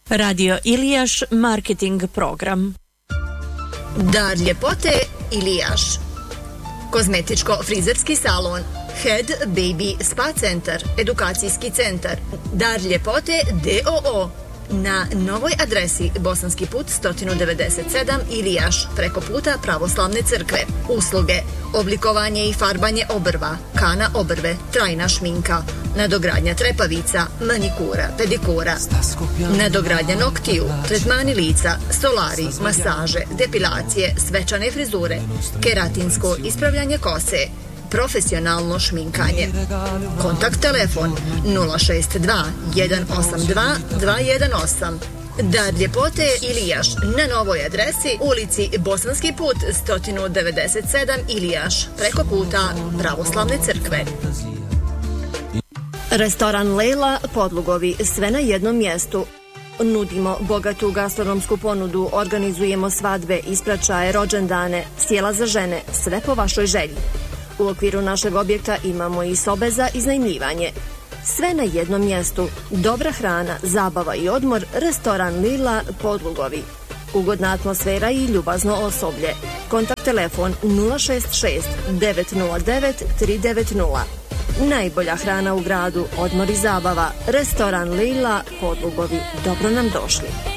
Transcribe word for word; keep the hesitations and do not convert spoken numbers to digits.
Radio Ilijaš marketing program. Dar ljepote Ilijaš. Kozmetičko-frizerski salon, Head Baby Spa centar, edukacijski centar, Dar ljepote D O O. Na novoj adresi Bosanski put sto devedeset sedam Ilijaš, preko puta Pravoslavne crkve. Usluge: oblikovanje i farbanje obrva, kana obrve, trajna šminka, nadogradnja trepavica, manikura, pedikura, nadogradnja noktiju, tretmani lica, solari, masaže, depilacije, svečane frizure, keratinsko ispravljanje kose, profesionalno šminkanje. Kontakt telefon nula šest dva jedan osam dva dva jedan osam. Dar ljepote Ilijaš, na novoj adresi ulici Bosanski put sto devedeset sedam Ilijaš, preko puta Pravoslavne crkve. Restoran Lejla Podlugovi, sve na jednom mjestu. Nudimo bogatu gastronomsku ponudu, organizujemo svadbe, ispraćaje, rođendane, sjela za žene, sve po vašoj želji. U okviru našeg objekta imamo i sobe za iznajmljivanje. Sve na jednom mjestu. Dobra hrana, zabava i odmor. Restoran Lila Podlugovi. Ugodna atmosfera i ljubazno osoblje. Kontakt telefon nula šest šest devet nula devet tri devet nula. Najbolja hrana u gradu, odmor i zabava. Restoran Lila Podlugovi. Dobro nam došli.